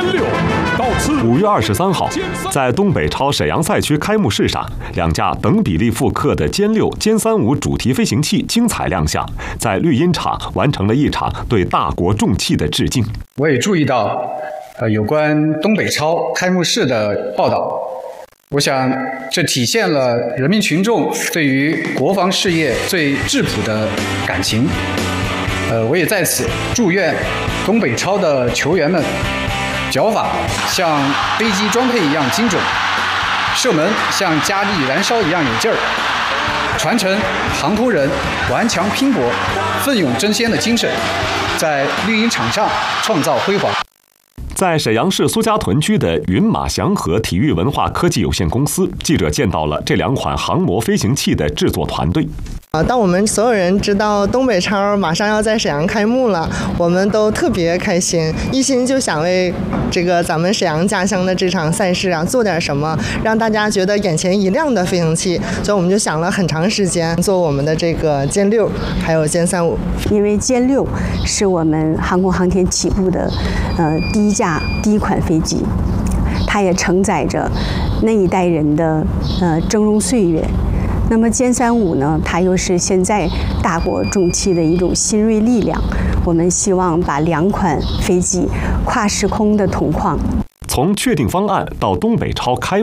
6到此。 5月23号，在东北超沈阳赛区开幕式上，2架等比例复刻的歼6、歼35主题飞行器精彩亮相，在绿茵场完成了一场对大国重器的致敬。 我也注意到，有关东北超开幕式的报道，我想这体现了人民群众对于国防事业最质朴的感情。我也在此祝愿东北超的球员们脚法像飞机装配一样精准，射门像加力燃烧一样有劲儿，传承航空人顽强拼搏、奋勇争先的精神，在绿茵场上创造辉煌。 在沈阳市苏家屯区的云马祥和体育文化科技有限公司，记者见到了这2款航模飞行器的制作团队。 当我们所有人知道东北超马上要在沈阳开幕了，我们都特别开心，一心就想为这个咱们沈阳家乡的这场赛事做点什么，让大家觉得眼前一亮的飞行器。所以我们就想了很长时间做我们的这个歼6，还有歼35。 因为歼6是我们航空航天起步的第一款飞机，它也承载着那一代人的峥嵘岁月。那么歼35呢，它又是现在大国重器的一种新锐力量。我们希望把2款飞机跨时空的同框。 从确定方案到东北超开幕。